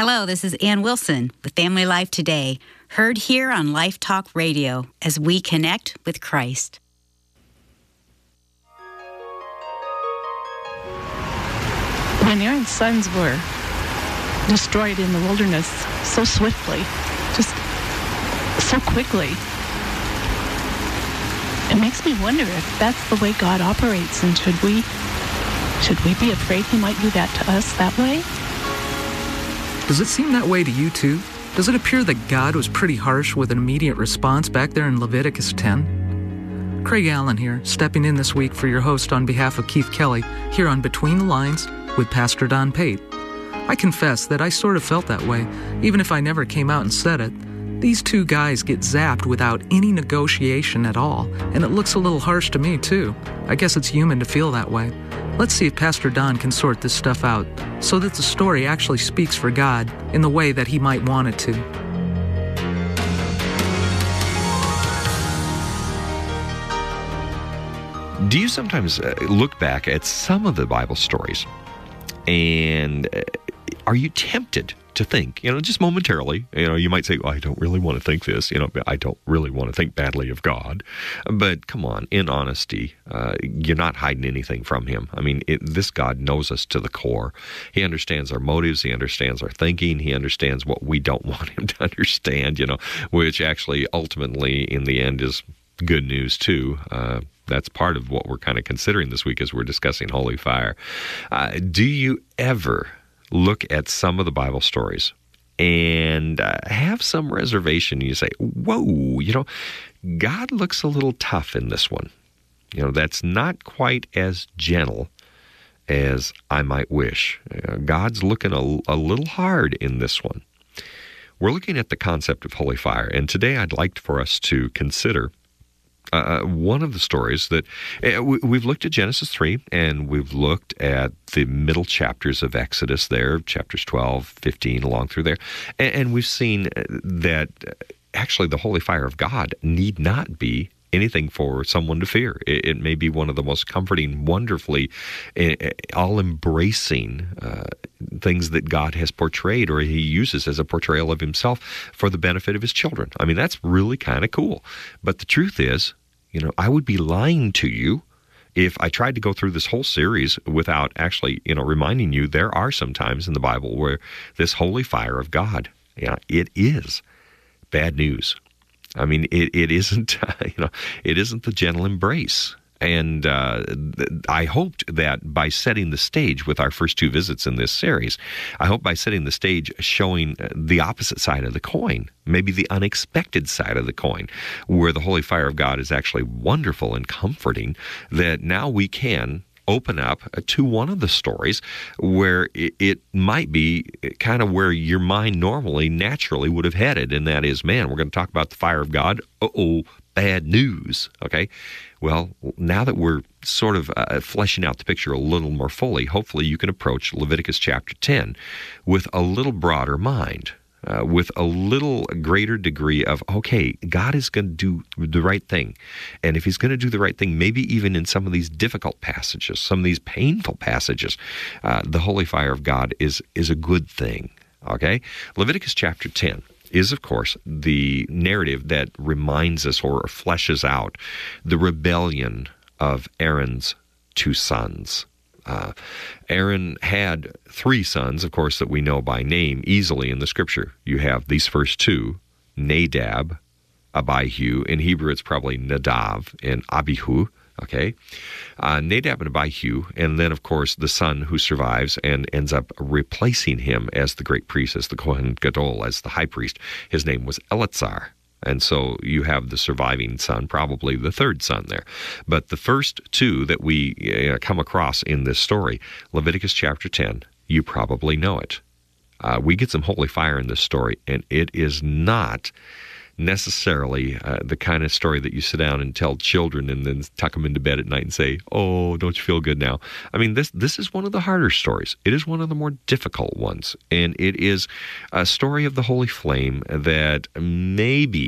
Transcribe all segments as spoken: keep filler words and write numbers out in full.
Hello, this is Ann Wilson with Family Life Today, heard here on Life Talk Radio as we connect with Christ. When Aaron's sons were destroyed in the wilderness so swiftly, just so quickly, it makes me wonder if that's the way God operates, and should we should we be afraid he might do that to us that way? Does it seem that way to you too? Does it appear that God was pretty harsh with an immediate response back there in Leviticus ten? Craig Allen here, stepping in this week for your host on behalf of Keith Kelly, here on Between the Lines with Pastor Don Pate. I confess that I sort of felt that way, even if I never came out and said it. These two guys get zapped without any negotiation at all, and it looks a little harsh to me too. I guess it's human to feel that way. Let's see if Pastor Don can sort this stuff out so that the story actually speaks for God in the way that he might want it to. Do you sometimes uh, look back at some of the Bible stories and uh, are you tempted to think, you know, just momentarily, you know, you might say, well, I don't really want to think this, you know, I don't really want to think badly of God. But come on, in honesty, uh, you're not hiding anything from him. I mean, it, this God knows us to the core. He understands our motives. He understands our thinking. He understands what we don't want him to understand, you know, which actually ultimately in the end is good news too. Uh, that's part of what we're kind of considering this week as we're discussing Holy Fire. Uh, do you ever look at some of the Bible stories and uh, have some reservation? You say, whoa, you know, God looks a little tough in this one. You know, that's not quite as gentle as I might wish. Uh, God's looking a, a little hard in this one. We're looking at the concept of holy fire, and today I'd like for us to consider Uh, one of the stories that uh, we, we've looked at Genesis three, and we've looked at the middle chapters of Exodus there, chapters twelve, fifteen, along through there, and, and we've seen that actually the holy fire of God need not be anything for someone to fear. It, it may be one of the most comforting, wonderfully, uh, all-embracing uh, things that God has portrayed, or he uses as a portrayal of himself for the benefit of his children. I mean, that's really kind of cool. But the truth is, you know, I would be lying to you if I tried to go through this whole series without actually, you know, reminding you there are some times in the Bible where this holy fire of God, yeah, it is bad news. I mean, it, it isn't, you know, it isn't the gentle embrace. And uh, I hoped that by setting the stage with our first two visits in this series, I hope by setting the stage showing the opposite side of the coin, maybe the unexpected side of the coin, where the holy fire of God is actually wonderful and comforting, that now we can open up to one of the stories where it, it might be kind of where your mind normally, naturally would have headed, and that is, man, we're going to talk about the fire of God. Uh-oh, bad news, okay? Well, now that we're sort of uh, fleshing out the picture a little more fully, hopefully you can approach Leviticus chapter ten with a little broader mind. Uh, with a little greater degree of, okay, God is going to do the right thing. And if he's going to do the right thing, maybe even in some of these difficult passages, some of these painful passages, uh, the holy fire of God is, is a good thing, okay? Leviticus chapter ten is, of course, the narrative that reminds us or fleshes out the rebellion of Aaron's two sons. Uh, Aaron had three sons, of course, that we know by name easily in the Scripture. You have these first two, Nadab, Abihu. In Hebrew, it's probably Nadav and Abihu, okay? Uh, Nadab and Abihu, and then, of course, the son who survives and ends up replacing him as the great priest, as the Kohen Gadol, as the high priest. His name was Eleazar. And so you have the surviving son, probably the third son there. But the first two that we uh, come across in this story, Leviticus chapter ten, you probably know it. Uh, we get some holy fire in this story, and it is not necessarily uh, the kind of story that you sit down and tell children and then tuck them into bed at night and say, oh, don't you feel good now? I mean, this this is one of the harder stories. It is one of the more difficult ones. And it is a story of the holy flame that maybe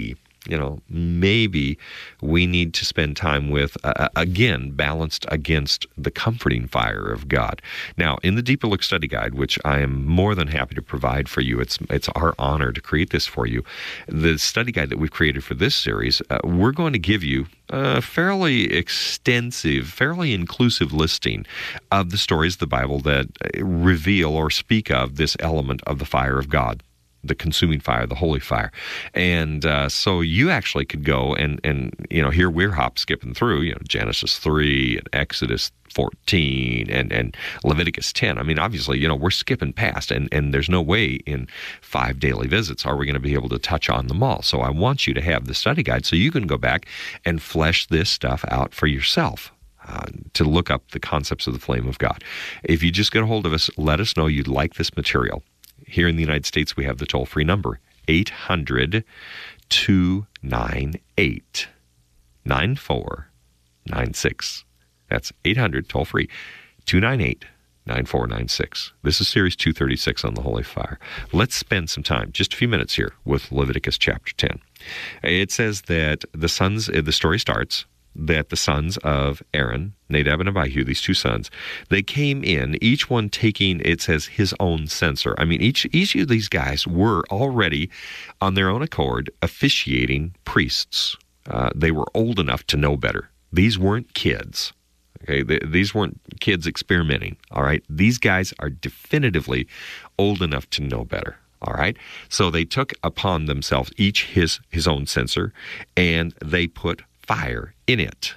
you know, maybe we need to spend time with, uh, again, balanced against the comforting fire of God. Now, in the Deeper Look Study Guide, which I am more than happy to provide for you, it's it's our honor to create this for you, the study guide that we've created for this series, uh, we're going to give you a fairly extensive, fairly inclusive listing of the stories of the Bible that reveal or speak of this element of the fire of God, the consuming fire, the holy fire. And uh, so you actually could go and, and, you know, here we're hop skipping through, you know, Genesis three and Exodus fourteen and, and Leviticus ten. I mean, obviously, you know, we're skipping past, and, and there's no way in five daily visits are we going to be able to touch on them all. So I want you to have the study guide so you can go back and flesh this stuff out for yourself. Uh, to look up the concepts of the flame of God. If you just get a hold of us, let us know you'd like this material. Here in the United States, we have the toll-free number, eight hundred, two nine eight, nine four nine six. That's eight hundred, toll-free, two nine eight, nine four nine six. This is Series two thirty-six on the Holy Fire. Let's spend some time, just a few minutes here, with Leviticus chapter ten. It says that the sons, the story starts, that the sons of Aaron, Nadab and Abihu, these two sons, they came in, each one taking, it says, his own censer. I mean, each, each of these guys were already, on their own accord, officiating priests. Uh, they were old enough to know better. These weren't kids. Okay, they, these weren't kids experimenting, all right? These guys are definitively old enough to know better. All right, so they took upon themselves each his, his own censer, and they put fire in it.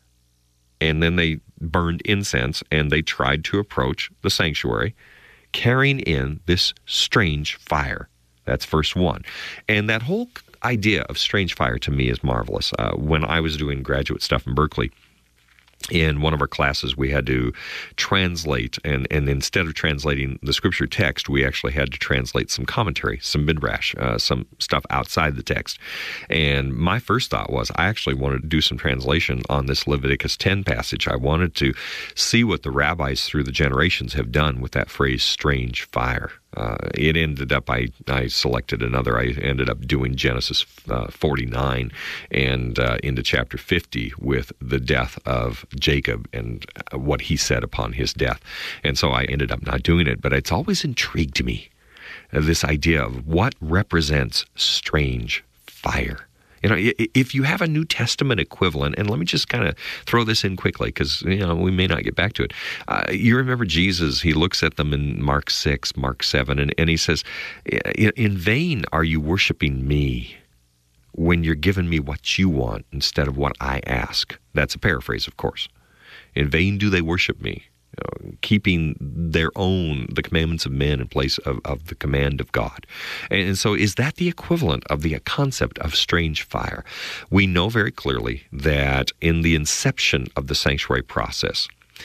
And then they burned incense, and they tried to approach the sanctuary, carrying in this strange fire. That's verse one. And that whole idea of strange fire to me is marvelous. Uh, when I was doing graduate stuff in Berkeley, in one of our classes, we had to translate, and, and instead of translating the scripture text, we actually had to translate some commentary, some midrash, uh, some stuff outside the text. And my first thought was, I actually wanted to do some translation on this Leviticus ten passage. I wanted to see what the rabbis through the generations have done with that phrase, strange fire. Uh, it ended up, I, I selected another, I ended up doing Genesis uh, forty-nine and uh, into chapter fifty with the death of Jacob and what he said upon his death. And so I ended up not doing it, but it's always intrigued me, uh, this idea of what represents strange fire. You know, if you have a New Testament equivalent, and let me just kind of throw this in quickly because, you know, we may not get back to it. Uh, you remember Jesus, he looks at them in Mark six, Mark seven, and, and he says, in vain are you worshiping me when you're giving me what you want instead of what I ask. That's a paraphrase, of course. In vain do they worship me, you know, keeping their own, the commandments of men in place of, of the command of God. And, and so is that the equivalent of the concept of strange fire? We know very clearly that in the inception of the sanctuary process,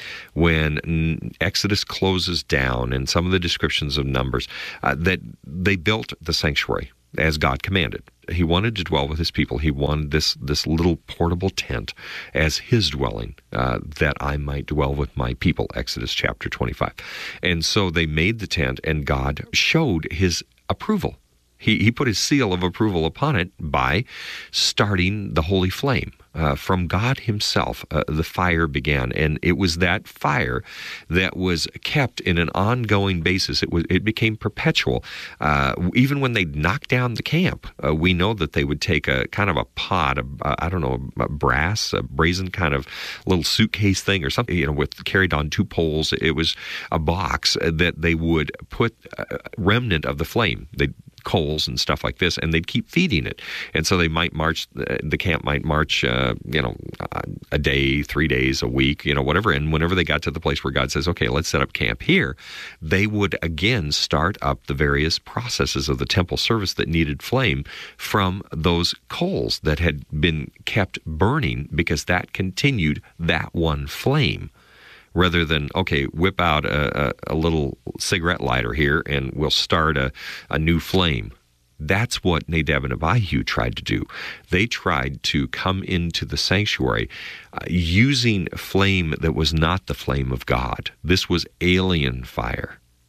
when Exodus closes down and some of the descriptions of Numbers, uh, that they built the sanctuary as God commanded. He wanted to dwell with his people. He wanted this this little portable tent as his dwelling, uh, that I might dwell with my people, Exodus chapter twenty-five. And so they made the tent, and God showed his approval. He, he put his seal of approval upon it by starting the holy flame. Uh, from God himself, uh, the fire began, and it was that fire that was kept in an ongoing basis. It was it became perpetual. Uh, even when they knocked down the camp, uh, we know that they would take a kind of a pot, a, I don't know, a brass, a brazen kind of little suitcase thing or something, you know, with carried on two poles. It was a box that they would put a remnant of the flame. They'd coals and stuff like this, and they'd keep feeding it. And so they might march, the camp might march, uh, you know, a day, three days, a week, you know, whatever. And whenever they got to the place where God says, okay, let's set up camp here, they would again start up the various processes of the temple service that needed flame from those coals that had been kept burning, because that continued that one flame. Rather than, okay, whip out a, a, a little cigarette lighter here and we'll start a, a new flame. That's what Nadab and Abihu tried to do. They tried to come into the sanctuary uh, using flame that was not the flame of God. This was alien fire.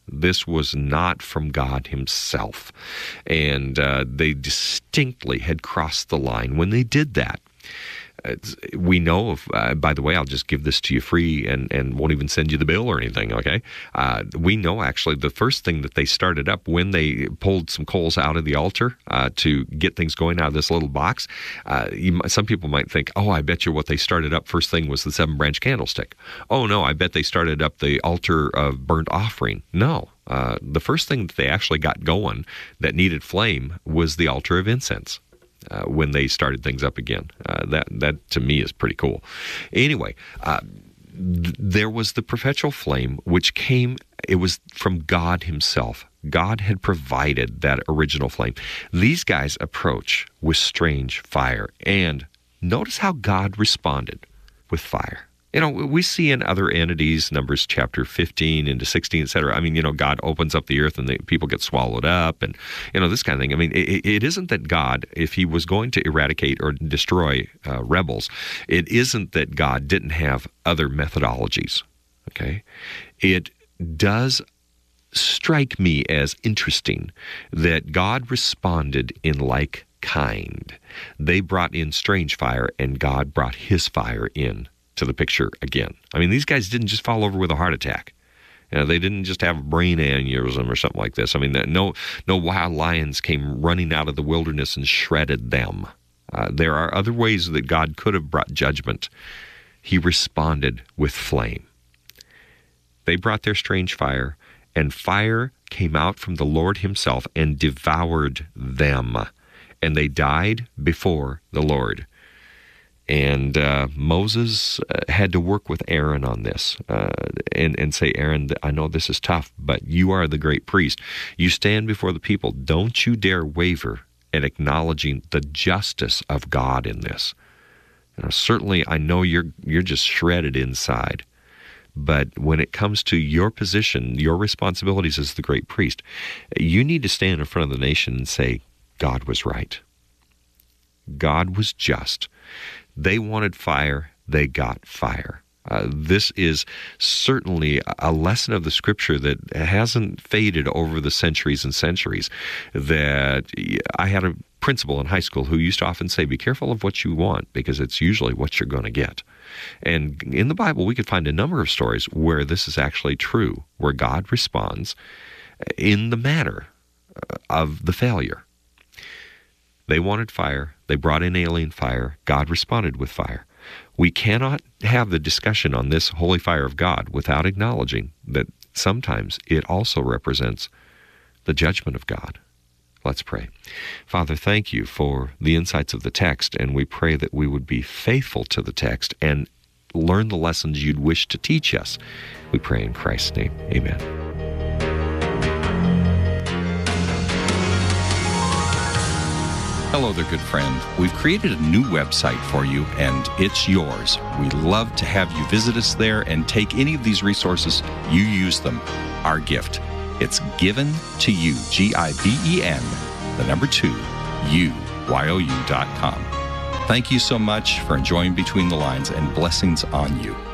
This was not from God himself. And uh, they distinctly had crossed the line when they did that. It's, we know of, uh, by the way, I'll just give this to you free and, and won't even send you the bill or anything, okay? Uh, we know actually the first thing that they started up when they pulled some coals out of the altar uh, to get things going out of this little box, uh, you, some people might think, oh, I bet you what they started up first thing was the seven-branch candlestick. Oh, no, I bet they started up the altar of burnt offering. No. Uh, the first thing that they actually got going that needed flame was the altar of incense. Uh, when they started things up again. Uh, that, that to me is pretty cool. Anyway, uh, th- there was the perpetual flame, which came, it was from God himself. God had provided that original flame. These guys approach with strange fire, and notice how God responded with fire. You know, we see in other entities, Numbers chapter fifteen into sixteen, et cetera. I mean, you know, God opens up the earth and the people get swallowed up and, you know, this kind of thing. I mean, it, it isn't that God, if he was going to eradicate or destroy uh, rebels, it isn't that God didn't have other methodologies, okay? It does strike me as interesting that God responded in like kind. They brought in strange fire and God brought his fire in to the picture again. I mean, these guys didn't just fall over with a heart attack. You know, they didn't just have a brain aneurysm or something like this. I mean, no, no wild lions came running out of the wilderness and shredded them. Uh, there are other ways that God could have brought judgment. He responded with flame. They brought their strange fire, and fire came out from the Lord himself and devoured them, and they died before the Lord. And uh, Moses uh, had to work with Aaron on this uh, and, and say, Aaron, I know this is tough, but you are the great priest. You stand before the people. Don't you dare waver in acknowledging the justice of God in this. You know, certainly, I know you're you're just shredded inside. But when it comes to your position, your responsibilities as the great priest, you need to stand in front of the nation and say, God was right. God was just. They wanted fire, they got fire. Uh, this is certainly a lesson of the Scripture that hasn't faded over the centuries and centuries. That I had a principal in high school who used to often say, be careful of what you want, because it's usually what you're going to get. And in the Bible, we could find a number of stories where this is actually true, where God responds in the manner of the failure. They wanted fire. They brought in alien fire. God responded with fire. We cannot have the discussion on this holy fire of God without acknowledging that sometimes it also represents the judgment of God. Let's pray. Father, thank you for the insights of the text, and we pray that we would be faithful to the text and learn the lessons you'd wish to teach us. We pray in Christ's name. Amen. Hello there, good friend. We've created a new website for you, and it's yours. We'd love to have you visit us there and take any of these resources. You use them. Our gift. It's given to you, G I V E N, the number two, U, Y O U dot com. Thank you so much for enjoying Between the Lines, and blessings on you.